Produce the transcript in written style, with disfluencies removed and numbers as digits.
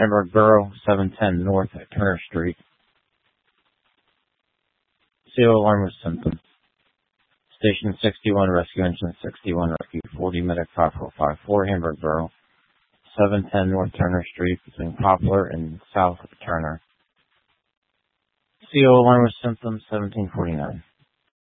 Hamburg Borough, 710 North Turner Street. CO alarm with symptoms. Station 61, Rescue Engine 61, Rescue 40, Medic 5454, Hamburg Borough, 710 North Turner Street, between Poplar and South Turner. CO alarm with symptoms, 1749.